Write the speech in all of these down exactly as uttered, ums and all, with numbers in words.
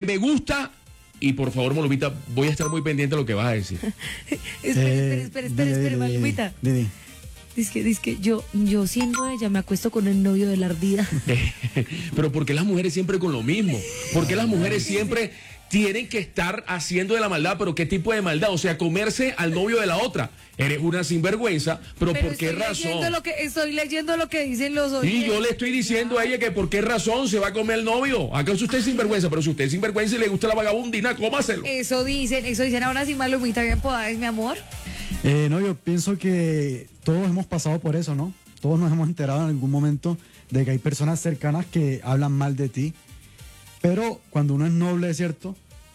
me gusta, y por favor, Malumita, voy a estar muy pendiente de lo que vas a decir. espera, espera, espera, espera, espera, Malumita. Didi. Dice que, dice que yo, yo siendo ella me acuesto con el novio de la ardida. Pero ¿por qué las mujeres siempre con lo mismo? ¿Por qué las mujeres siempre tienen que estar haciendo de la maldad? ¿Pero qué tipo de maldad? O sea, comerse al novio de la otra. Eres una sinvergüenza, pero, pero ¿por qué estoy razón? Leyendo lo que, estoy leyendo lo que dicen los oyentes. Y yo le estoy diciendo a ella que por qué razón se va a comer el novio. ¿Acaso usted es sinvergüenza? Pero si usted es sinvergüenza y le gusta la vagabundina, cómaselo. Eso dicen, eso dicen. Ahora sí, Malumita, bien podés, mi amor. Eh, no, yo pienso que todos hemos pasado por eso, ¿no? Todos nos hemos enterado en algún momento de que hay personas cercanas que hablan mal de ti. Pero cuando uno es noble, ¿cierto?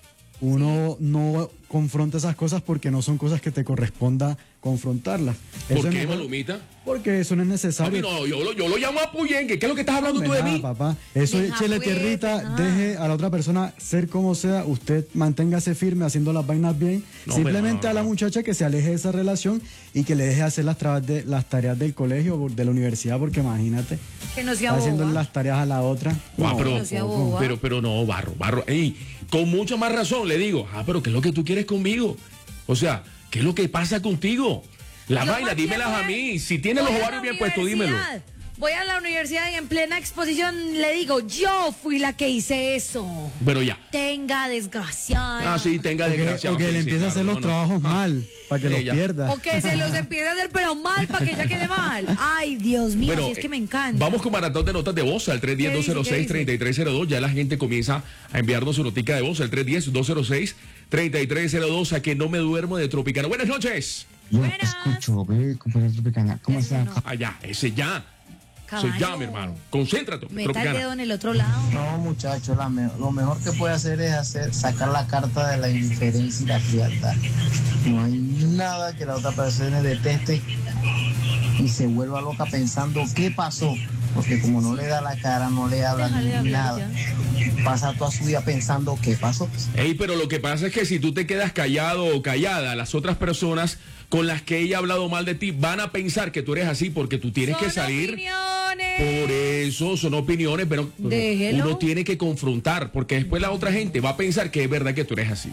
Uno sí. no confronta esas cosas porque no son cosas que te corresponda confrontarlas. ¿Por eso qué, es Malumita? Porque eso no es necesario. Papi, no, yo, lo, yo lo llamo a Puyengue. ¿Qué es lo que estás hablando tú de nada, mí? Papá. Eso es échele tierrita, nada. Deje a la otra persona ser como sea, usted manténgase firme haciendo las vainas bien. No, Simplemente no, no, a la muchacha que se aleje de esa relación y que le deje hacer las, de, las tareas del colegio o de la universidad, porque imagínate. Que no sea está haciendo boba. las tareas a la otra. No, no, pero, no sea boba. pero, pero no, barro, barro. Ey, con mucha más razón le digo, ah, pero ¿qué es lo que tú quieres conmigo? O sea, ¿qué es lo que pasa contigo? La Yo vaina, dímelas a mí. Si tienes los ovarios bien puestos, dímelo. Voy a la universidad y en plena exposición le digo, yo fui la que hice eso. Pero ya. Tenga desgraciada. Ah, sí, tenga desgraciada. O que, o que le empiece sí, a hacer claro, los no, trabajos no. mal, para que Ella. los pierda. O que se los empiece a hacer pero mal, para que ella quede mal. Ay, Dios mío, bueno, si es que me encanta. Vamos con maratón de notas de voz al tres uno cero, dos cero seis, tres tres cero dos. Ya la gente comienza a enviarnos su notica de voz al tres uno cero, dos cero seis, tres tres cero dos. A que no me duermo de Tropicana. Buenas noches. Yo te escucho, ve, compañero Tropicana. ¿Cómo estás? Allá, ese ya. Soy ya, mi hermano. Concéntrate. Meta el dedo en el otro lado. No, muchachos, me lo mejor que puede hacer es hacer sacar la carta de la indiferencia y la frialdad. No hay nada que la otra persona deteste y se vuelva loca pensando qué pasó. Porque como no le da la cara, no le habla ni nada. Pasa toda su vida pensando qué pasó. Ey, pero lo que pasa es que si tú te quedas callado o callada, las otras personas con las que ella ha hablado mal de ti van a pensar que tú eres así porque tú tienes son que salir. Opiniones. Por eso son opiniones, pero Déjelo. Uno tiene que confrontar porque después la otra gente va a pensar que es verdad que tú eres así.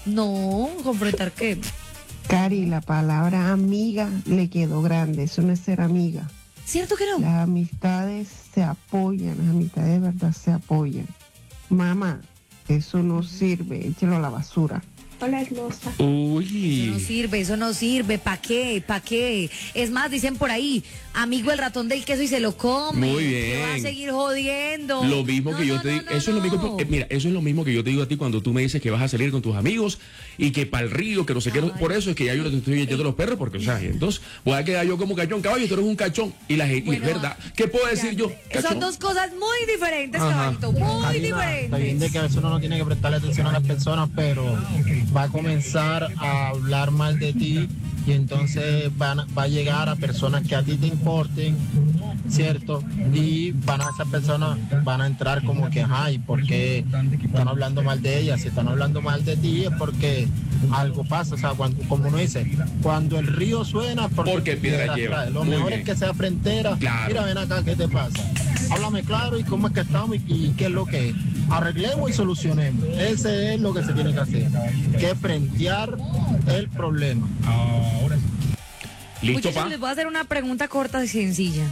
No, confrontar qué. Cari, la palabra amiga le quedó grande, eso no es ser amiga. ¿Cierto que no? Las amistades se apoyan, las amistades de verdad se apoyan. Mamá, eso no sirve, échalo a la basura. Hola, hermosa. Uy. Eso no sirve, eso no sirve. ¿Para qué? ¿Para qué? Es más, dicen por ahí, amigo el ratón del queso y se lo come. Muy bien. Te va a seguir jodiendo. Lo mismo no, que yo no, te digo. no, eso no. es lo mismo. Eh, mira, eso es lo mismo que yo te digo a ti cuando tú me dices que vas a salir con tus amigos y que para el río, que no sé qué. No, por eso es que ya yo no te estoy echando los perros, porque, o sea, entonces voy a quedar yo como cachón. Caballo, tú eres un cachón. Y la gente, bueno, y es verdad. ¿Qué puedo decir yo? Cachón. Son dos cosas muy diferentes, caballito. Muy Karina, diferentes. Está bien de que a veces uno no tiene que prestarle atención a las personas, pero va a comenzar a hablar mal de ti y entonces van, va a llegar a personas que a ti te importen, ¿cierto? Y van a esas personas van a entrar como que, ay, ¿por qué están hablando mal de ella? Si están hablando mal de ti es porque algo pasa, o sea, cuando, como uno dice, cuando el río suena es porque, porque piedra lleva. Trae. Lo Muy mejor bien. es que sea frentera. Claro. Mira, ven acá, ¿qué te pasa? Háblame claro y cómo es que estamos y, y qué es lo que es. Arreglemos y solucionemos. Ese es lo que se tiene que hacer. Que frentear el problema. Ahora sí. ¿Listo, Muchachos, pa? les voy a hacer una pregunta corta y sencilla.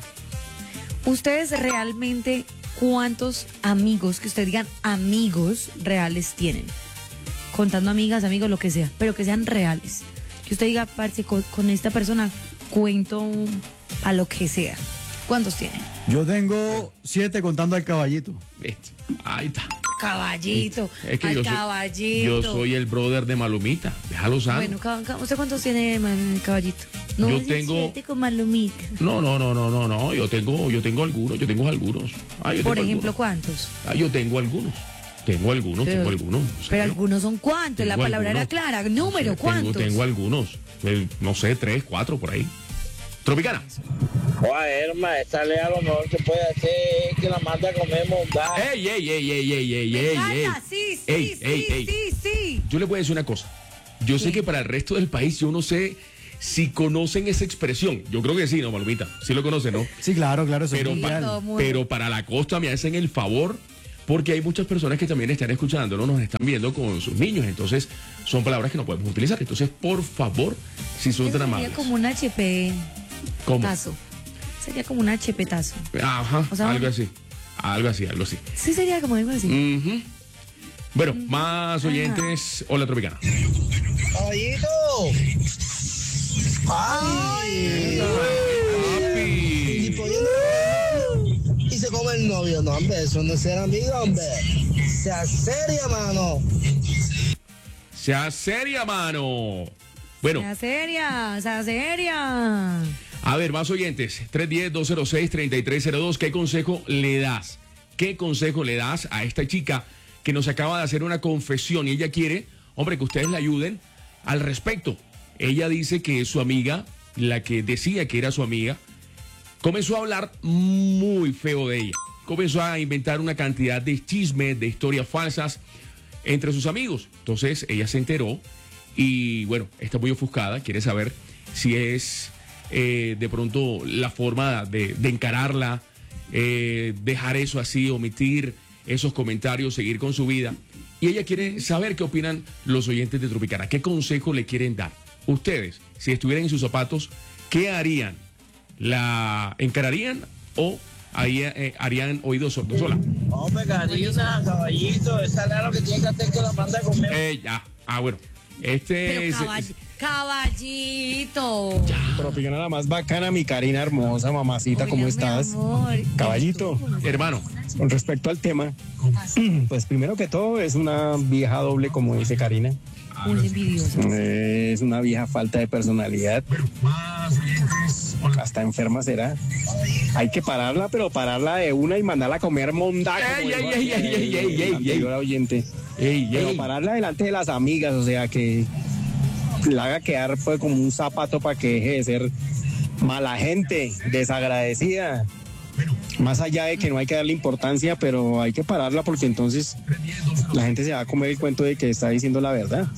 ¿Ustedes realmente cuántos amigos, que ustedes digan amigos reales tienen? Contando amigas, amigos, lo que sea, pero que sean reales. Que usted diga, parce, con, con esta persona cuento a lo que sea. ¿Cuántos tienen? Yo tengo siete contando al caballito. ¿Viste? Ahí está. Caballito, Es que al yo soy, caballito. yo soy el brother de Malumita. Déjalo saber. Bueno, cab- cab- ¿usted cuántos tiene, man, caballito? No, Yo es tengo- siete con Malumita. No, no, no, no, no, no. Yo tengo, yo tengo algunos, yo tengo algunos. Ah, yo Por tengo ejemplo, algunos. ¿cuántos? Ah, yo tengo algunos. Tengo algunos, Pero- tengo algunos. O sea, Pero yo algunos son cuántos, la tengo palabra era algunos. clara. Número, Tengo- ¿cuántos? Tengo, algunos. Eh, no sé, tres, cuatro por ahí. Tropicana. Oye, Herma, esta lea lo mejor que puede hacer es que la manda a comer mondada. Ey, ey, ey, ey, ey, ey, Me ey, encanta, ey. sí, sí, Ey, sí, ey, ey. sí, sí. Yo le voy a decir una cosa. Yo sé que para el resto del país, yo no sé si conocen esa expresión. Yo creo que sí, ¿no, Malumita? Sí lo conocen, ¿no? Sí, claro, claro. Eso Pero, es mundial. Todo mundo. pero para la costa me hacen el favor, porque hay muchas personas que también están escuchando, ¿no? Nos están viendo con sus niños, entonces son palabras que no podemos utilizar. Entonces, por favor, si son tan Sería amables. como un H P ¿Cómo? tazo. Sería como un H P tazo. Ajá, O sea, algo así. Algo así, algo así. Sí, sería como algo así. Ujú. Bueno, más oyentes. Hola, Tropicana. Caballito. Ay. Papi. Y se come el novio, no, hombre, eso no es ser amigo, hombre. Sea seria, mano. Sea seria, mano. Bueno, Sea seria, sea seria. a ver, más oyentes. tres uno cero, dos cero seis, tres tres cero dos. ¿Qué consejo le das? ¿Qué consejo le das a esta chica que nos acaba de hacer una confesión y ella quiere, hombre, que ustedes la ayuden al respecto? Ella dice que su amiga, la que decía que era su amiga, comenzó a hablar muy feo de ella. Comenzó a inventar una cantidad de chismes, de historias falsas entre sus amigos. Entonces ella se enteró y bueno, está muy ofuscada, quiere saber si es eh, de pronto la forma de, de encararla, eh, dejar eso así, omitir esos comentarios, seguir con su vida. Y ella quiere saber qué opinan los oyentes de Tropicana, qué consejo le quieren dar. Ustedes, si estuvieran en sus zapatos, ¿qué harían? ¿La encararían o ahí, eh, harían oídos sordos? Hola. Hombre, Karina, caballito, esa es lo que tiene que hacer que la manda a comer. Eh, ya. Ah, bueno. Este Pero es. caball- caballito. Tropicana la más bacana, mi Karina hermosa, mamacita, Hola, ¿cómo mi estás? amor. Caballito, Hermano. con respecto al tema, pues primero que todo es una vieja doble, como dice Karina. Muy envidioso. Es una vieja falta de personalidad. Hasta enferma será. Hay que pararla, pero pararla de una y mandarla a comer mondaco. Ey, como ey, dijo ey, ey, ey, ey, el ey, anterior oyente. Ey, Pero ey. pararla delante de las amigas, o sea, que la haga quedar pues como un zapato para que deje de ser mala gente, desagradecida. Más allá de que no hay que darle importancia, pero hay que pararla porque entonces la gente se va a comer el cuento de que está diciendo la verdad.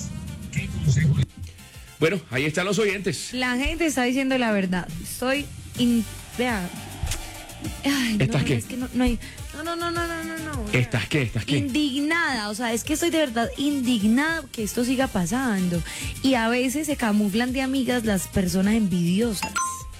Bueno, ahí están los oyentes. La gente está diciendo la verdad. Soy in... Vea. Ay, no, ¿Estás no, qué? Es que no, no hay... No, no, no, no, no, no, no. O sea, ¿Estás qué? ¿Estás qué? Indignada, o sea, es que estoy de verdad indignada que esto siga pasando. Y a veces se camuflan de amigas las personas envidiosas.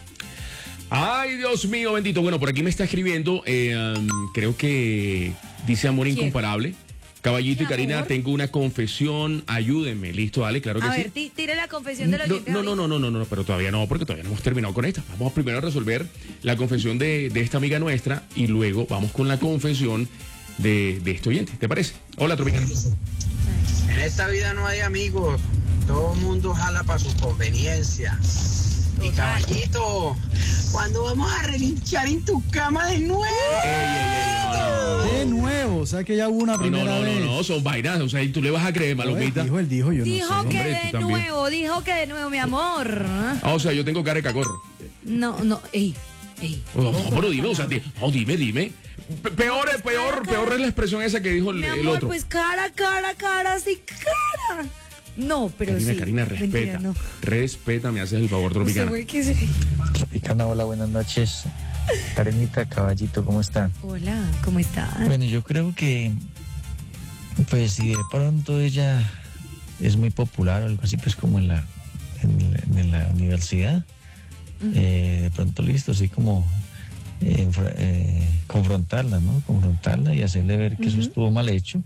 Ay, Dios mío, bendito. Bueno, por aquí me está escribiendo, eh, um, creo que dice amor ¿Quién? incomparable. Caballito y ¿Mi Karina, amor? tengo una confesión, ayúdenme. Listo, dale, claro que A sí. ver, ti- tire la confesión de los No, oyentes no, no, no, no, no, no, pero todavía no, porque todavía no hemos terminado con esta. Vamos primero a resolver la confesión de, de esta amiga nuestra y luego vamos con la confesión de, de este oyente. ¿Te parece? Hola, Tropicana. En esta vida no hay amigos, todo el mundo jala para su conveniencia. Y caballito, ¿cuándo vamos a relinchar en tu cama de nuevo? Ey, ey, ey, no, no. De nuevo, o sea que ya hubo una No, no, primera no, no, vez. no, son vainas, o sea, y tú le vas a creer, No, él Malomita. dijo, él dijo, yo Dijo no sé. que hombre, tú de también. nuevo, dijo que de nuevo, mi amor. Ah, o sea, yo tengo cara de cacorro. No, no, ey, ey. No, no, pero dime, o sea, di- no, dime, dime. Pe- Peor, es peor, peor es la expresión esa que dijo el, Mi el amor, otro. pues cara, cara, cara, sí, cara. No, pero Karina, sí. Karina, Mentira, respeta. no. Respeta, me haces el favor, Usted Tropicana. fue que se- Tropicana, hola, buenas noches. Karenita, caballito, ¿cómo están? Hola, ¿cómo está? Bueno, yo creo que, pues si de pronto ella es muy popular o algo así, pues como en la, en, la- en la universidad, eh, de pronto listo, así como eh, enfra- eh, confrontarla, ¿no? Confrontarla y hacerle ver que eso estuvo mal hecho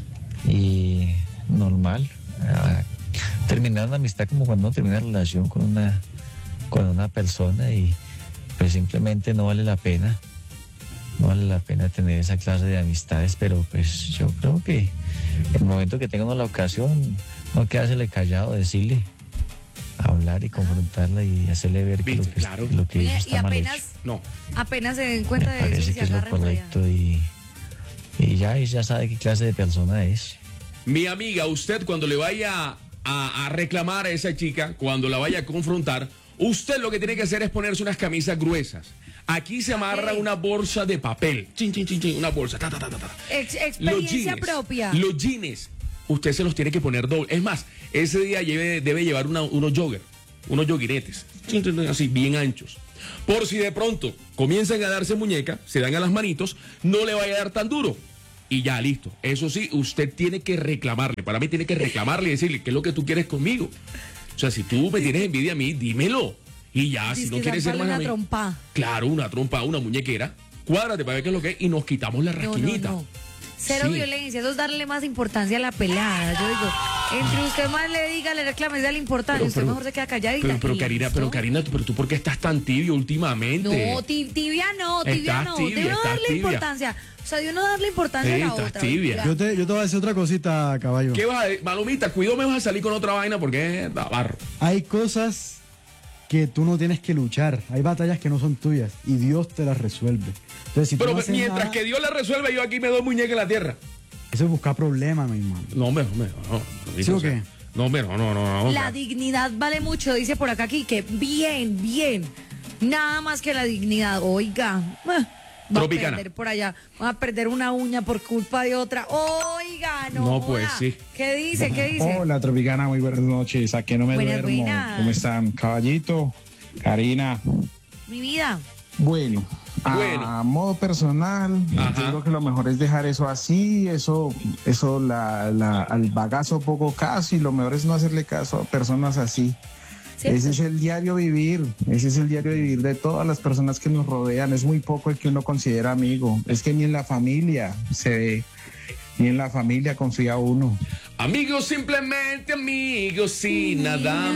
y normal. Ah, terminar una amistad como cuando uno termina una relación con una, con una persona y pues simplemente no vale la pena. No vale la pena tener esa clase de amistades, pero pues yo creo que en el momento que tenga uno la ocasión, no quedársele callado, decirle, hablar y confrontarla y hacerle ver que lo Viste, que, claro. lo que hizo Oye, y está mal hecho. apenas, No. apenas se den Me cuenta de eso y parece se que es lo agarran por allá. correcto y, y ya, y ya sabe qué clase de persona es. Mi amiga, usted cuando le vaya a, a reclamar a esa chica, cuando la vaya a confrontar, usted lo que tiene que hacer es ponerse unas camisas gruesas. Aquí se amarra Ok. una bolsa de papel. Chin, chin, chin, chin, una bolsa. Ta, ta, ta, ta, ta. Ex- Los experiencia jeans, propia. Los jeans, usted se los tiene que poner doble. Es más, ese día lleve- debe llevar una- unos jogger, unos joguinetes, chin, chin, chin, así, bien anchos. Por si de pronto comienzan a darse muñeca, se dan a las manitos, no le vaya a dar tan duro. y ya, listo. Eso sí, usted tiene que reclamarle. Para mí tiene que reclamarle y decirle qué es lo que tú quieres conmigo. O sea, si tú me tienes envidia a mí, dímelo. Y ya, Dice si no que quieres ser darle más una amigo. trompa. Claro, una trompa, una muñequera. Cuádrate para ver qué es lo que es y nos quitamos la No, rasquiñita. no, no. Cero Sí. violencia, eso es darle más importancia a la pelada. Yo digo, entre usted más le diga, le reclame, dale importancia, Pero- usted pero- mejor se queda calladita. Pero, pero y Karina, listo. pero Karina, tú- pero tú ¿por qué estás tan tibio últimamente? No, ti- tibia no, tibia Estás no. tibia, de uno estás darle tibia. importancia. O sea, de uno darle importancia Sí, a la estás otra. tibia. Ya. Yo te, yo te voy a decir otra cosita, caballo. ¿Qué vas a decir? Malumita, cuidado, me vas a salir con otra vaina porque es barro. Hay cosas que tú no tienes que luchar. Hay batallas que no son tuyas y Dios te las resuelve. Entonces, si tú Pero no haces mientras nada, que Dios la resuelve, yo aquí me doy muñeca en la tierra. eso es buscar problemas, mi hermano. No, hombre, hombre, no. no, ¿Sí o sea, qué? No, hombre, no, no, no. no La dignidad vale mucho, dice por acá aquí, que bien, bien. Nada más que la dignidad. Oiga, ah, va a Tropicana. perder por allá, va a perder una uña por culpa de otra. Oiga, no. No, pues, joda. sí. ¿Qué dice? ¿Qué dice? Hola Tropicana, muy buenas noches. ¿A qué no me Buenas, duermo? buenas. ¿Cómo están? Caballito, Karina. Mi vida. Bueno, Bueno. a modo personal, Ajá. yo creo que lo mejor es dejar eso así, eso, eso la, la, al bagazo poco caso, y lo mejor es no hacerle caso a personas así. ¿Cierto? Ese es el diario vivir, ese es el diario vivir de todas las personas que nos rodean. Es muy poco el que uno considera amigo. Es que ni en la familia se ve, ni en la familia confía uno. Amigos, simplemente amigos y nada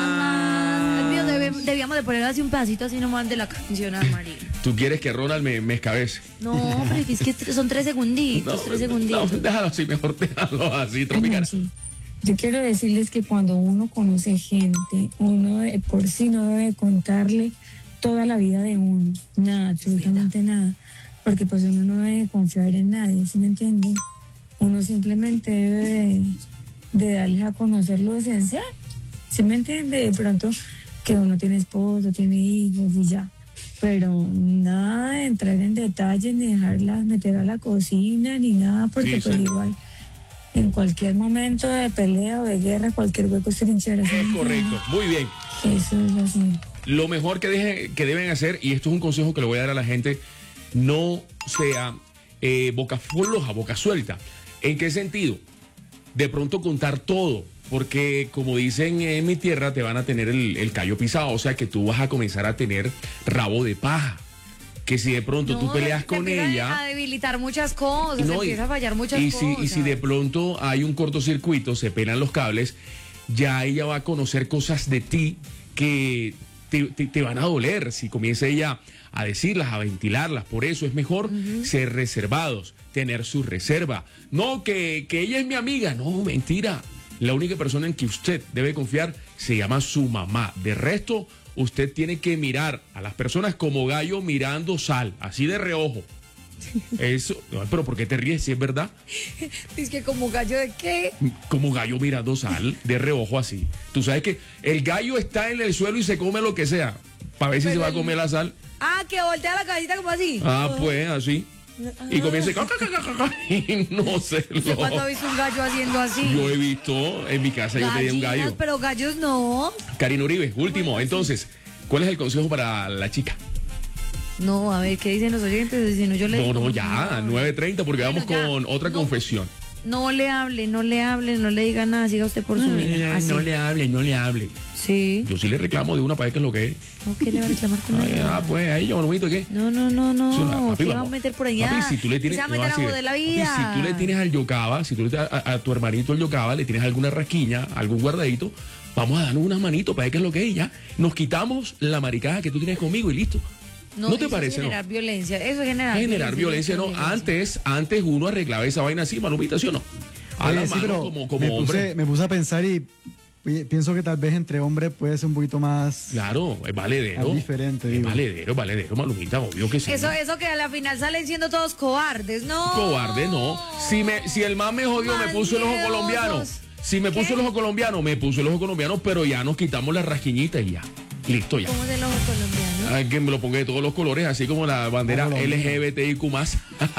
Dios mío, más. debe- debíamos de poner así un pedacito así nomás de la canción a María. Tú quieres que Ronald me, me escabece. No, pero es que son tres segunditos, No, tres no, segunditos. déjalo así, mejor déjalo así, Tropicana. Sí. Yo quiero decirles que cuando uno conoce gente, uno de por sí no debe contarle toda la vida de uno, nada, absolutamente nada, porque pues uno no debe confiar en nadie, ¿sí me entienden? Uno simplemente debe de, de darles a conocer lo esencial, ¿sí me entiende? De pronto que uno tiene esposo, tiene hijos y ya, pero nada de entrar en detalles, ni dejarlas meter a la cocina, ni nada, porque Sí, pues sí. igual en cualquier momento de pelea o de guerra, cualquier hueco es trinchera. ¿sí me Es entienden? correcto, muy bien. Eso es así. Lo mejor que, deje- que deben hacer, y esto es un consejo que le voy a dar a la gente, no sea eh, boca floja, boca suelta. ¿En qué sentido? De pronto contar todo, porque como dicen en mi tierra, te van a tener el, el callo pisado, o sea que tú vas a comenzar a tener rabo de paja. Que si de pronto tú No, peleas te con empiezan ella... a debilitar muchas cosas, No, y- empieza a fallar muchas y si, cosas. y si de pronto hay un cortocircuito, se pelan los cables, ya ella va a conocer cosas de ti que te, te- te van a doler si comienza ella a decirlas, a ventilarlas. Por eso es mejor ser reservados, tener su reserva. No, que, que ella es mi amiga. No, mentira. La única persona en que usted debe confiar se llama su mamá. De resto, usted tiene que mirar a las personas como gallo mirando sal, así de reojo. Eso, no, pero ¿por qué te ríes si es verdad? Es que como gallo de qué. Como gallo mirando sal, de reojo así. Tú sabes que el gallo está en el suelo y se come lo que sea, para ver si Pero se va a el- comer la sal. Ah, que voltea la cabecita como así. Ah, pues así. Y comienza Ah. y no sé. ¿Usted cuándo ha visto un gallo haciendo así? Yo he visto en mi casa, yo tenía un Gallinas, gallo. pero gallos no. Karina Uribe, último. Entonces, ¿cuál es el consejo para la chica? No, a ver, ¿qué dicen los oyentes? Si no, yo le No, digo, no, ya, nueve treinta, porque Bueno, vamos ya. con otra No. confesión. No le hable, no le hable, no le diga nada, siga usted por su vida. Así. No le hable, no le hable. Sí. Yo sí le reclamo de una para ver qué es lo que es. ¿No qué le va a reclamar con Ay, él? ah, pues ahí yo, bonito, ¿qué? No, no, no, Sí, una- no. papi, ¿Qué va a vamos. meter por allá? Papi, si tú le ¿Qué tienes, se va a no, meter a así, joder la papi, vida? si tú le tienes al yocaba, si tú le tienes a, a- a tu hermanito el yocaba, le tienes alguna rasquiña, algún guardadito, vamos a darnos unas manitos para ver qué es lo que es y ya. Nos quitamos la maricada que tú tienes conmigo y listo. ¿No te eso parece, es no? generar violencia, eso es generar Generar violencia, no. violencia. Antes, antes uno arreglaba esa vaina así, Malumita, ¿sí o no? A Oye, la sí, mano pero como, como me, hombre. puse, me puse a pensar y oye, pienso que tal vez entre hombres puede ser un poquito más Claro, es valedero. más diferente. Es digo. valedero, es valedero, Malumita, obvio que sí. Eso, eso que a la final salen siendo todos cobardes, no. Cobarde, no. Si, me, si el man me jodió, me Más puso el ojo miedosos. colombiano. Si me puso ¿Qué? el ojo colombiano, me puso el ojo colombiano, pero ya nos quitamos la rasquiñita y ya. Listo, ya. ¿Cómo es el ojo colombiano? Ay, que me lo ponga de todos los colores, así como la bandera Ojo colombiano. L G B T I Q más.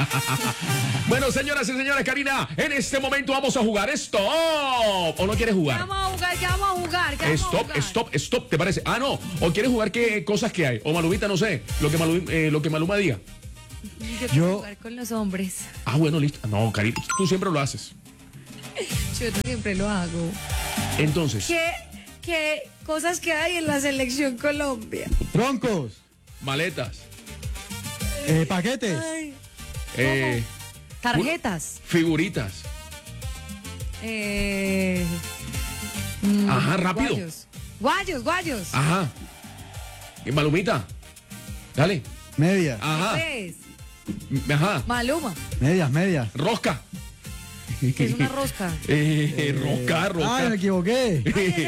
Bueno, señoras y señores, Karina, en este momento vamos a jugar esto. ¿O no quieres ¿Qué jugar? vamos a jugar? ¿Qué vamos a jugar? ¿Qué vamos a Stop, jugar? stop, stop, ¿te parece? Ah, no. ¿O quieres jugar qué cosas que hay? O Malumita, no sé, lo que, Malu- eh, lo que Maluma diga. Yo quiero Yo- jugar con los hombres. Ah, bueno, listo. No, Cari, tú siempre lo haces. Yo no siempre lo hago. Entonces, ¿Qué, qué cosas que hay en la selección Colombia? Troncos, maletas, eh, paquetes, Ay, eh, tarjetas. figuritas. Eh, mm, Ajá, rápido. Guayos, guayos. guayos. Ajá. ¿Qué, Malumita? Dale. medias, Ajá. ¿Qué es? M- Ajá. Maluma, medias, medias. Rosca. que es una rosca. Eh, rosca, rosca. Ay, me equivoqué.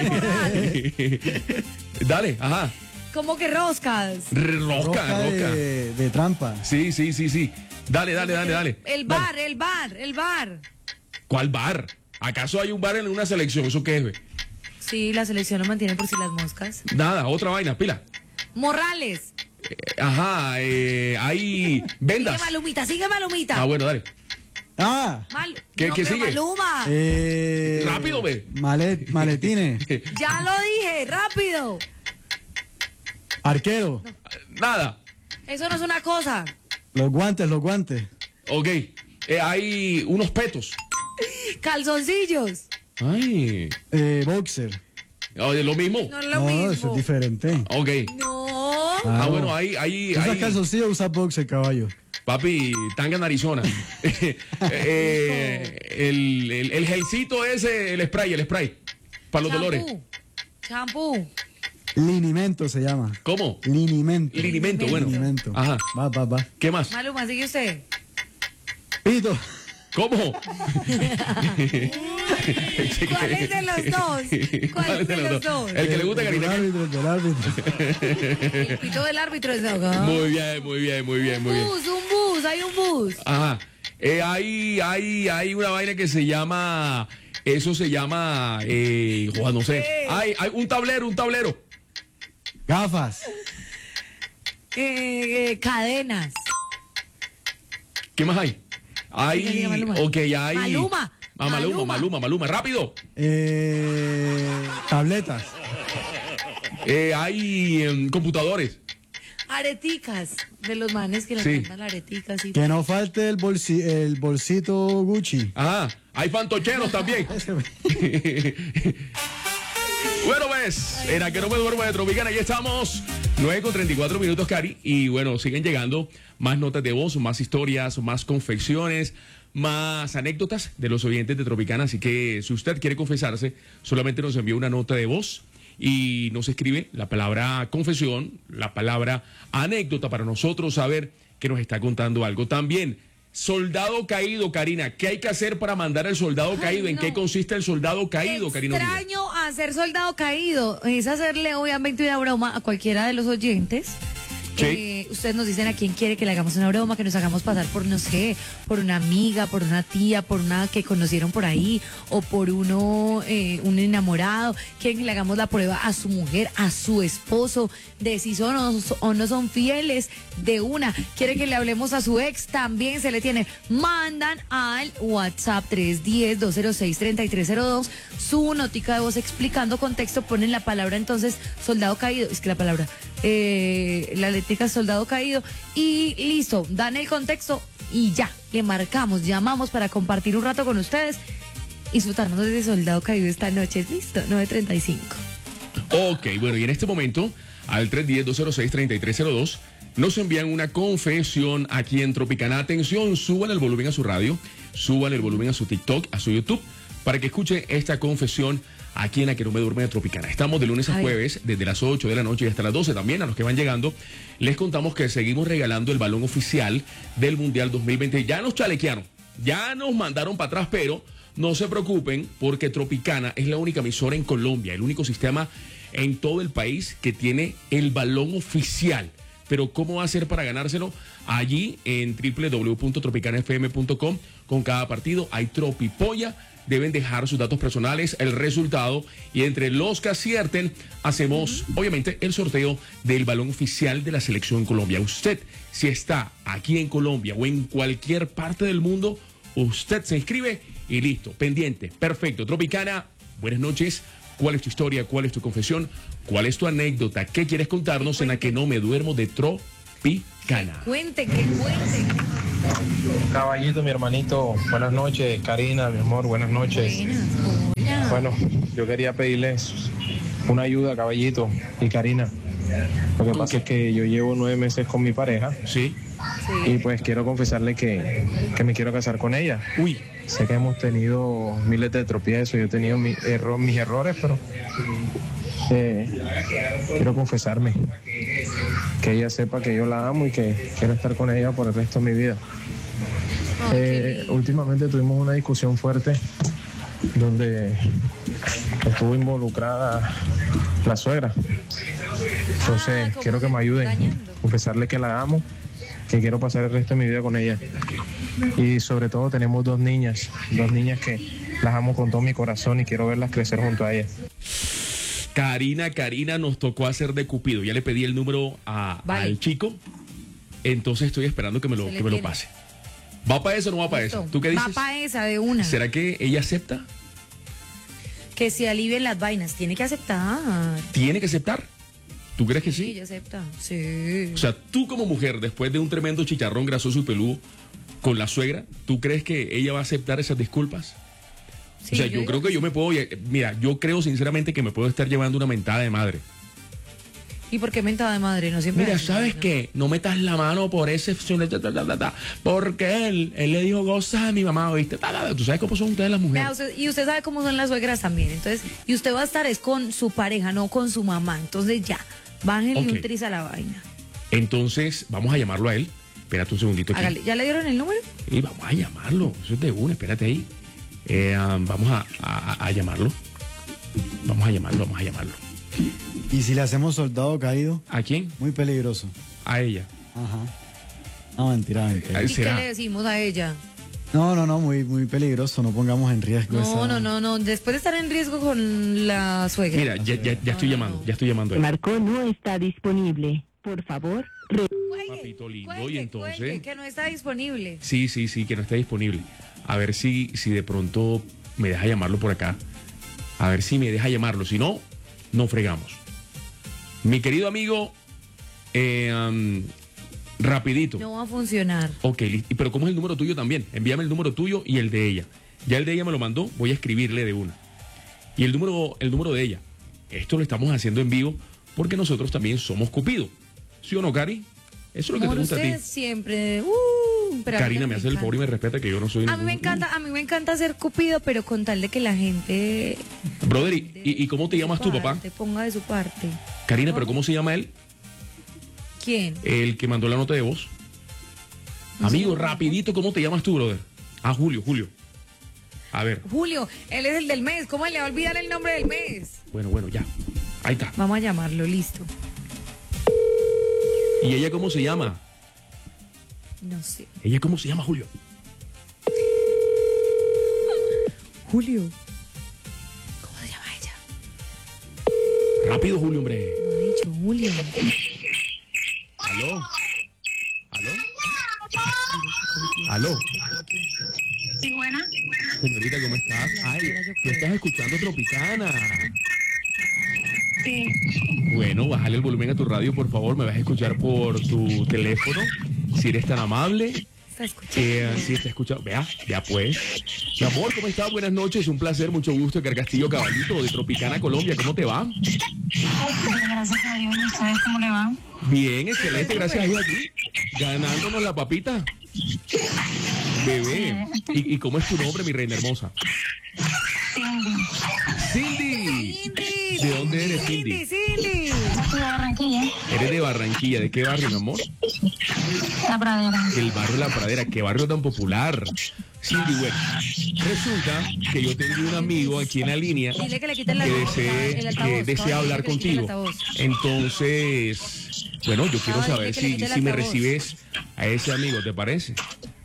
Dale, ajá. ¿Cómo que roscas? R- Rosca, Rosca rosca. de, de trampa. Sí, sí, sí, sí. Dale, dale, dale, dale. El Dale. bar, el bar, el bar. ¿Cuál bar? ¿Acaso hay un bar en una selección? ¿Eso qué es, güey? Sí, la selección lo mantiene por si las moscas. Nada, otra vaina, pila. Morrales. Eh, ajá, eh, hay Sigue vendas. Malumita, sigue Malumita. Ah, bueno, dale. Ah, Mal- ¿Qué- no, qué pero sigue? Maluma. eh, Rápido, ve. malet- maletines, Ya lo dije, rápido. arquero, Nada. Eso no es una cosa. los guantes, los guantes. Ok. Eh, hay unos petos. Calzoncillos. Ay. Eh, boxer. Oye, lo mismo. No es lo No, mismo. eso es diferente. Ok. No. Ah, Ah, bueno, ahí, ahí, Usas ahí. calzoncillo, usas boxer, caballo. Papi, tanga en Arizona. Eh, el, el, el gelcito ese, el spray, el spray. Para los dolores. Champú. Linimento se llama. ¿Cómo? Linimento. Linimento, bueno. Linimento. Ajá. Va, va, va. ¿Qué más? Maluma, sigue usted. Pito. ¿Cómo? ¿Cuál es de los dos? ¿Cuál es de los dos? El que le gusta a El Karina. árbitro, el del árbitro. El pito del árbitro es de acá. Muy bien, muy bien, muy bien, muy bien. Bus, un bus, hay un bus. Ajá. Eh, hay, hay, hay una vaina que se llama. Eso se llama. Eh, Juan, no sé. Hay, hay un tablero, un tablero. Gafas. Eh, eh, cadenas. ¿Qué más hay? Hay. Diga, diga, Maluma. Ok, ya hay. Maluma. Ah, Maluma, Maluma. Maluma, Maluma, rápido. Eh, tabletas. Eh, hay em, computadores. Areticas. De los manes que le Sí. encantan las areticas. Y... Que no falte el, bolsi- el bolsito Gucci. Ajá. Hay fantocheros también. Bueno, pues, en la que no me duermo de Tropicana, ya estamos. nueve con treinta y cuatro minutos, Cari. Y bueno, siguen llegando más notas de voz, más historias, más confecciones, más anécdotas de los oyentes de Tropicana. Así que si usted quiere confesarse, solamente nos envía una nota de voz y nos escribe la palabra confesión, la palabra anécdota para nosotros saber que nos está contando algo. También, soldado caído, Karina. ¿Qué hay que hacer para mandar al soldado Ay, caído? ¿En no. qué consiste el soldado caído, Karina? Uribe? Extraño hacer soldado caído. Es hacerle obviamente una broma a cualquiera de los oyentes. Sí. Eh, ustedes nos dicen a quién quiere que le hagamos una broma, que nos hagamos pasar por, no sé, por una amiga, por una tía, por una que conocieron por ahí, o por uno, eh, un enamorado. Quieren que le hagamos la prueba a su mujer, a su esposo, de si son o, o no son fieles, de una. Quieren que le hablemos a su ex, también se le tiene. Mandan al WhatsApp tres uno cero, dos cero seis, tres tres cero dos su notica de voz explicando contexto, ponen la palabra entonces soldado caído, es que la palabra, eh, la letrica soldado caído y listo, dan el contexto y ya, le marcamos, llamamos para compartir un rato con ustedes y disfrutarnos de ese soldado caído esta noche, listo, nueve treinta y cinco. Ok, bueno, y en este momento, al tres uno cero, dos cero seis, tres tres cero dos, nos envían una confesión aquí en Tropicana. Atención, suban el volumen a su radio, suban el volumen a su TikTok, a su YouTube, para que escuche esta confesión aquí en La que no me duerme de Tropicana. Estamos de lunes a A ver. jueves, desde las ocho de la noche y hasta las doce también. A los que van llegando, les contamos que seguimos regalando el balón oficial del Mundial dos mil veinte. Ya nos chalequearon, ya nos mandaron para atrás, pero no se preocupen porque Tropicana es la única emisora en Colombia, el único sistema en todo el país que tiene el balón oficial. Pero ¿cómo va a hacer para ganárselo? Allí en doble u doble u doble u punto tropicana f m punto com, con cada partido hay tropipolla. Deben dejar sus datos personales, el resultado, y entre los que acierten hacemos obviamente el sorteo del balón oficial de la selección Colombia. Usted, si está aquí en Colombia o en cualquier parte del mundo, usted se inscribe y listo, pendiente, perfecto. Tropicana, buenas noches. ¿Cuál es tu historia? ¿Cuál es tu confesión? ¿Cuál es tu anécdota? ¿Qué quieres contarnos en la que no me duermo de Tro Tropicana. Cuente, que cuente. Caballito, mi hermanito, buenas noches. Karina, mi amor, buenas noches. Buenas, Bueno, yo quería pedirles una ayuda, Caballito y Karina. Lo que pasa es que yo llevo nueve meses con mi pareja. Sí. Sí. Y pues quiero confesarle que, que me quiero casar con ella. Uy. Sé que hemos tenido miles de tropiezos, yo he tenido mi error, mis errores, pero eh, quiero confesarme. Que ella sepa que yo la amo y que quiero estar con ella por el resto de mi vida. Eh, últimamente tuvimos una discusión fuerte donde estuvo involucrada la suegra. Entonces Ah, quiero que me ayuden engañando. a confesarle que la amo, que quiero pasar el resto de mi vida con ella. Y sobre todo tenemos dos niñas, dos niñas que las amo con todo mi corazón y quiero verlas crecer junto a ellas. Karina, Karina, nos tocó hacer de Cupido. Ya le pedí el número a, Vale. al chico. Entonces estoy esperando que me lo, Se le que me lo tiene. pase. ¿Va para eso o no va para Listo. eso? ¿Tú qué dices? Va para esa de una. ¿Será que ella acepta? Que se alivien las vainas. Tiene que aceptar. ¿Tiene que aceptar? ¿Tú crees que Sí, sí? ella acepta. Sí. O sea, tú como mujer, después de un tremendo chicharrón grasoso y peludo con la suegra, ¿tú crees que ella va a aceptar esas disculpas? Sí, o sea, yo, digo creo que yo me puedo... Mira, yo creo sinceramente que me puedo estar llevando una mentada de madre. ¿Y por qué mentada de madre? No siempre. Mira, hay, ¿sabes ¿no? qué? No metas la mano por ese... Porque él, él le dijo cosas a mi mamá, ¿oíste? ¿Tú sabes cómo son ustedes las mujeres? Vea, usted- y usted sabe cómo son las suegras también. Entonces, y usted va a estar es con su pareja, no con su mamá. Entonces ya, bájenle Ok. un tris a la vaina. Entonces, vamos a llamarlo a él. Espérate un segundito aquí. Hágale. ¿Ya le dieron el número? Y vamos a llamarlo. Eso es de una, espérate ahí. Eh, um, vamos a, a- a llamarlo. Vamos a llamarlo, vamos a llamarlo. Y si le hacemos soldado caído, ¿A quién? muy peligroso. A ella. Ajá. No, mentira, mentira. Ahí ¿Y será. qué le decimos a ella? No, no, no, muy, muy peligroso. No pongamos en riesgo No, esa... no, no, no. Después de estar en riesgo con la suegra. Mira, ya, ya, ya estoy llamando, ya estoy llamando a él. Marcó no está disponible. Por favor, re- Cuelgue, Papito lindo, cuelgue, y entonces... cuelgue, que no está disponible. Sí, sí, sí, que no está disponible. A ver si, si de pronto me deja llamarlo por acá. A ver si me deja llamarlo. Si no, no fregamos. Mi querido amigo, eh, um, rapidito. No va a funcionar. Ok, li- pero ¿cómo es el número tuyo también? Envíame el número tuyo y el de ella. Ya el de ella me lo mandó, voy a escribirle de una. Y el número, el número de ella. Esto lo estamos haciendo en vivo porque nosotros también somos Cupido. ¿Sí o no, Cari? Eso es lo que te Amor, gusta a ti. usted siempre. Uh, pero a mí Karina, no me hace el encanta. favor y me respeta que yo no soy A mí ningún- me encanta, a mí me encanta ser cupido, pero con tal de que la gente Brother, ¿y, y- y cómo te llamas tú, papá? te ponga de su parte. Karina, ¿pero cómo se llama él? ¿Quién? El que mandó la nota de voz. Amigo, rapidito, ¿cómo te llamas tú, brother? Ah, Julio, Julio. A ver, Julio, él es el del mes. ¿Cómo le va a olvidar el nombre del mes? bueno, bueno, ya. Ahí está. Vamos a llamarlo, listo. ¿Y ella cómo se llama? No sé. ¿Ella cómo se llama, Julio? Julio. ¿Cómo se llama ella? Rápido, Julio, hombre. No he dicho Julio. ¿Aló? ¿Aló? ¿Aló? Sí, buena. Señorita, ¿cómo estás? Ay, tú estás escuchando Tropicana. Sí. Bueno, bájale el volumen a tu radio, por favor. Me vas a escuchar por tu teléfono, si eres tan amable. Está escuchando. Eh, sí, está escuchando. Vea, vea pues. Mi amor, ¿cómo estás? Buenas noches. Un placer, mucho gusto. Edgar Castillo Caballito de Tropicana, Colombia. ¿Cómo te va? Gracias a Dios. ¿Y ustedes cómo le va? Bien, excelente. Gracias a Dios aquí. Ganándonos la papita. Bebé. ¿Y, y cómo es tu nombre, mi reina hermosa? Cindy. Cindy. ¿De dónde eres, Cindy? Cindy. De Barranquilla. Eres de Barranquilla. ¿De qué barrio, mi amor? La Pradera. El barrio La Pradera. ¿Qué barrio tan popular? Cindy, bueno, resulta que yo tengo un amigo aquí en la línea Dile que le quiten la que el desee, altavoz. que desea Todavía hablar que le quiten el contigo. altavoz. Entonces, bueno, yo quiero Ay, saber dile que le si, quite el si me altavoz. recibes a ese amigo, ¿te parece?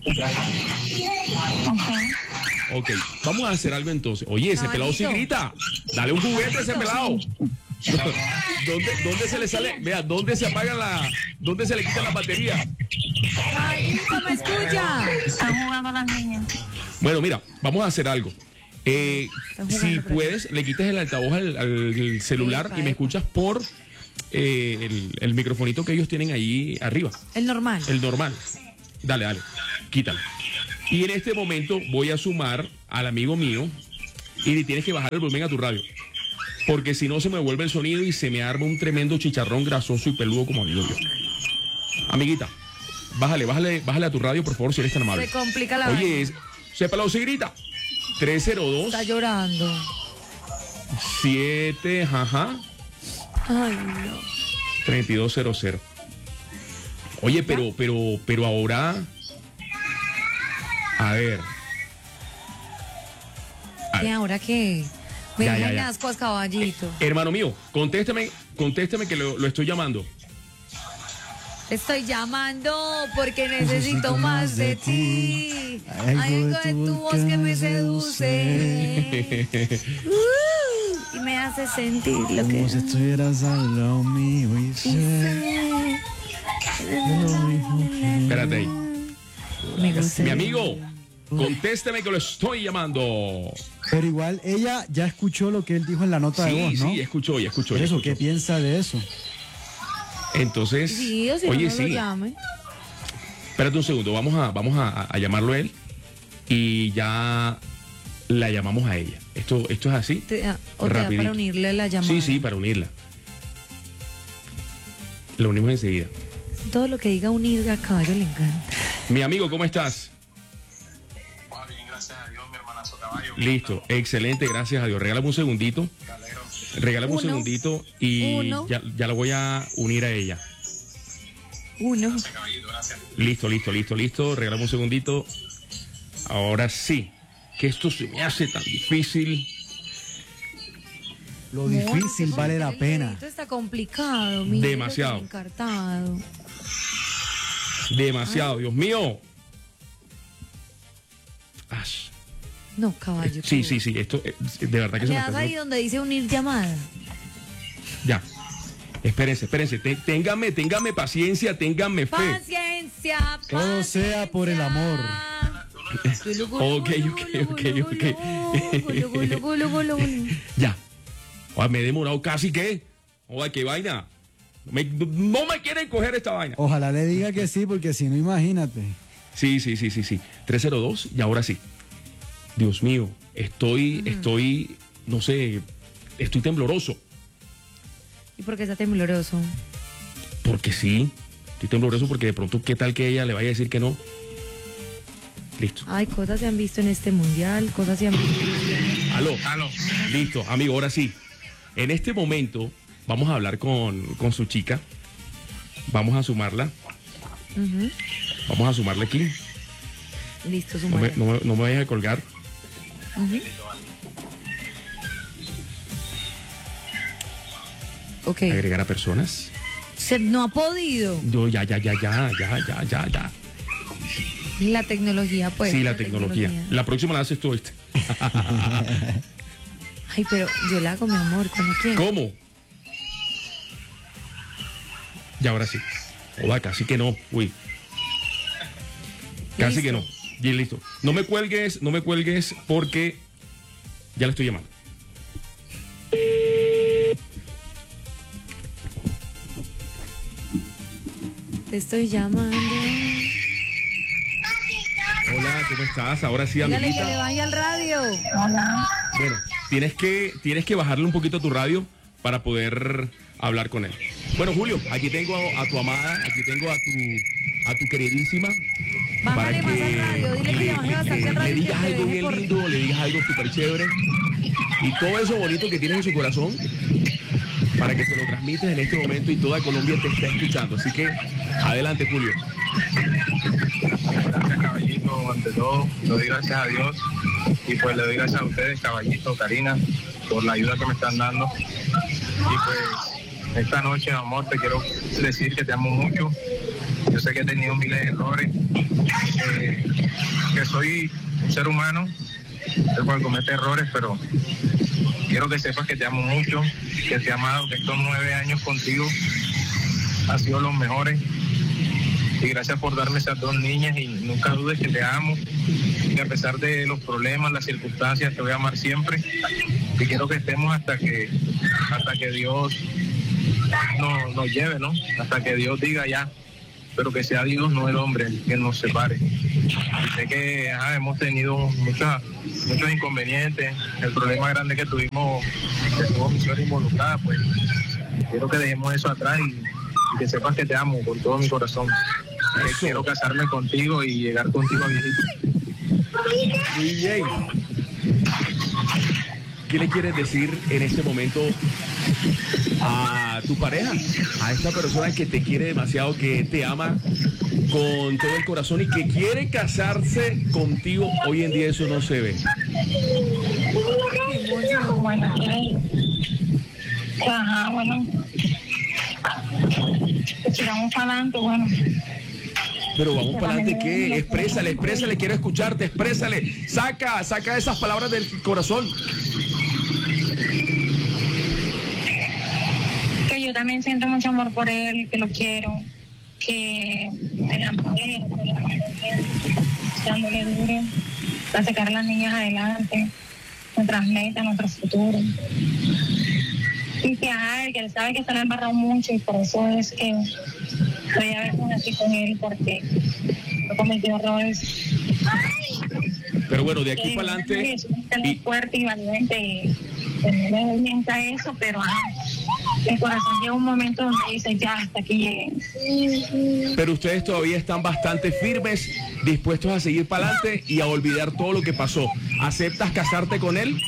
Ok, vamos a hacer algo entonces. Oye, ese pelado sí Caballito. grita. Dale un juguete a ese pelado. ¿Dónde, ¿Dónde se le sale? Vea, ¿dónde se apaga la... ¿Dónde se le quita la batería? Ay, ¿cómo me escucha? Están jugando las niñas. Bueno, mira, vamos a hacer algo. Eh, Están jugando si por ahí. puedes, le quites el altavoz al, al celular y me escuchas por eh, el, el microfonito que ellos tienen ahí arriba. El normal. El normal. Dale, dale. Quítalo. Y en este momento voy a sumar al amigo mío y le tienes que bajar el volumen a tu radio. Porque si no se me vuelve el sonido y se me arma un tremendo chicharrón grasoso y peludo como digo yo. Amiguita, bájale, bájale, bájale a tu radio, por favor, si eres tan amable. Se complica la Oye, es, sépalo si grita. tres cero dos. Está llorando. siete, ajá. Ay, no. treinta y dos cero cero. Oye, pero, pero, pero ahora. A ver. ¿Y ahora qué? Me Ya, ya, dejan ya. ascuas, caballito. Hermano mío, contésteme, contésteme que lo, lo estoy llamando. Estoy llamando porque necesito más de ti. Hay algo de tu voz que me seduce. Uh, y me hace sentir lo que... Como si estuvieras al lado mío y sé. Espérate ahí. Me gusta. Mi amigo, contésteme que lo estoy llamando. Pero igual ella ya escuchó lo que él dijo en la nota Sí, de voz, ¿no? sí, escuchó, ya escuchó. Por ya eso, escuchó. ¿qué piensa de eso? Entonces, Sí, o si oye, no, no sí. lo llame. Espérate un segundo, vamos a, vamos a, a llamarlo a él y ya la llamamos a ella. Esto, esto es así. Te da- o te da Rapidito. para unirle la llamada. Sí, sí, para unirla. La unimos enseguida. Todo lo que diga unir a caballo le encanta. Mi amigo, ¿cómo estás? Listo, excelente, gracias a Dios. Regálame un segundito. Regálame un Uno. segundito y Uno. ya, ya la voy a unir a ella. Uno. Listo, listo, listo, listo. Regálame un segundito. Ahora sí, que esto se me hace tan difícil. Lo difícil vale la pena. Esto está complicado. mira, Demasiado. está encartado. Demasiado, Dios mío. Ash. No, caballo. Sí, sí, sí, esto eh, de verdad que se ¿Le me das está ahí donde dice unir llamada? Ya. Espérense, espérense. Te- ténganme, ténganme paciencia, ténganme fe. Paciencia, Todo sea por el amor. Ok, ok, ok, ok. Gulu, gulu, gulu, gulu, gulu. Ya. Oye, me he demorado casi que. Oye, qué vaina. Me- no me quieren coger esta vaina. Ojalá le diga que sí, porque si no, imagínate. Sí, sí, sí, sí, sí. tres cero dos y ahora sí. Dios mío, estoy, estoy, no sé, estoy tembloroso. ¿Y por qué está tembloroso? Porque sí, estoy tembloroso porque de pronto, ¿qué tal que ella le vaya a decir que no? Listo. Ay, cosas se han visto en este mundial, cosas se han visto. Aló, aló. Listo, amigo, ahora sí. En este momento vamos a hablar con, con su chica. Vamos a sumarla. Ujú. Vamos a sumarla aquí. Listo, No me, sumar. no me- no me vayas a colgar. Ok. Agregar a personas. Se, no ha podido. Yo ya, ya, ya, ya, ya, ya, ya, ya. La tecnología, pues. sí, la tecnología. La próxima la haces tú, ¿viste? Ay, pero yo la hago, mi amor, cuando quiera. ¿Cómo? Y ahora sí. Oda, casi que no. Uy. Casi Listo. que no. Y listo. No me cuelgues, no me cuelgues porque ya la estoy llamando. Te estoy llamando. Hola, ¿cómo estás? Ahora sí, Dígale que le amiguita. vaya al radio. Bueno, tienes que, tienes que bajarle un poquito a tu radio para poder hablar con él. Bueno, Julio, aquí tengo a, a tu amada, aquí tengo a tu, a tu queridísima. Bájale más al radio, dile que le baje bastante al le radio y que digas te algo deje bien por- lindo, le digas algo súper chévere. Y todo eso bonito que tienes en su corazón, para que se lo transmites en este momento y toda Colombia te está escuchando. Así que, adelante, Julio. Caballito, ante todo, le doy gracias a Dios y pues le doy gracias a ustedes, Caballito, Karina, por la ayuda que me están dando. Y pues esta noche, amor, te quiero decir que te amo mucho. Yo sé que he tenido miles de errores, eh, que soy un ser humano, el cual comete errores, pero quiero que sepas que te amo mucho, que te he amado, que estos nueve años contigo han sido los mejores. Y gracias por darme esas dos niñas y nunca dudes que te amo. Y a pesar de los problemas, las circunstancias, te voy a amar siempre. Y quiero que estemos hasta que, hasta que Dios nos, nos lleve, ¿no? Hasta que Dios diga ya, pero que sea Dios, no el hombre, que nos separe. Y sé que ajá, hemos tenido muchas, muchos inconvenientes, el problema grande que tuvimos, que tuvo mi suegra involucrada, pues quiero que dejemos eso atrás y, y que sepas que te amo con todo mi corazón. Que quiero casarme contigo y llegar contigo a viejito. Muy bien. ¿Qué le quieres decir en este momento a tu pareja? A esta persona que te quiere demasiado, que te ama con todo el corazón y que quiere casarse contigo. Hoy en día eso no se ve. Bueno, ajá, bueno. Tiramos para adelante, bueno. Pero vamos para adelante, ¿qué? Exprésale, exprésale, quiero escucharte, exprésale. Saca, saca esas palabras del corazón. Que yo también siento mucho amor por él, que lo quiero, que me apoye, dándole duro, para sacar a las niñas adelante, nuestras metas, nuestro futuro. Y que, ay, que él sabe que se le ha embarrado mucho y por eso es que voy a ver con así con él, porque no cometió errores. Pero bueno, de aquí para adelante. Es muy fuerte y valiente y no le mienta eso, pero ah, el corazón llega un momento donde dice ya, hasta aquí llegué. Pero ustedes todavía están bastante firmes, dispuestos a seguir para adelante y a olvidar todo lo que pasó. ¿Aceptas casarte con él?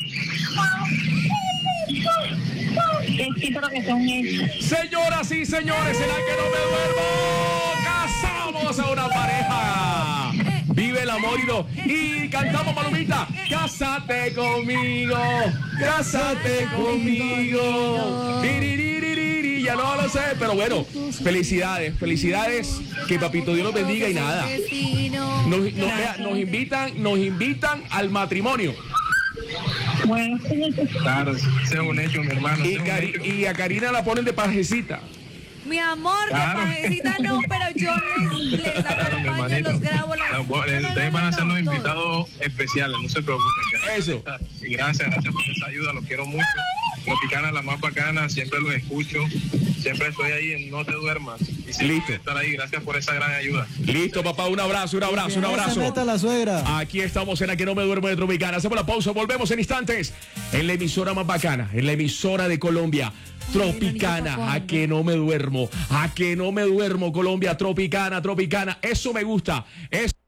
Sí, pero que son hechos. Señoras y señores, ¿será que no me duermo? Casamos a una pareja. Vive el amor y lo. Y cantamos, Palomita. Cásate conmigo. Cásate conmigo. Tiriririri, ya no lo sé. Pero bueno, felicidades, felicidades. Que Papito Dios los bendiga y nada. Nos, nos, vea, nos invitan, nos invitan al matrimonio. Bueno, claro, sea un hecho, mi hermano. Y, Cari y a Karina la ponen de pajecita. Mi amor, Claro. de pajecita no, pero yo les, les Claro, mi acompaño, hermanito. los grabo. Los... No, bueno, No, no, ustedes no, van a no, ser los todo. invitados especiales, no se preocupen. Eso. Y gracias, gracias por esa ayuda, los quiero mucho. Tropicana, la más bacana, siempre los escucho, siempre estoy ahí en No Te Duermas. Y siempre Listo. voy a estar ahí, gracias por esa gran ayuda. Listo, papá, un abrazo, un abrazo, un Que no se abrazo. meta la suegra. Aquí estamos en A Que No Me Duermo de Tropicana. Hacemos la pausa, volvemos en instantes en la emisora más bacana, en la emisora de Colombia. Tropicana, a que no me duermo, a que no me duermo, Colombia, Tropicana, Tropicana, eso me gusta. Es